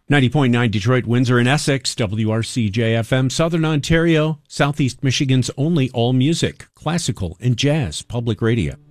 90.9 Detroit, Windsor, and Essex, WRCJ-FM, Southern Ontario, Southeast Michigan's only all-music, classical, and jazz public radio.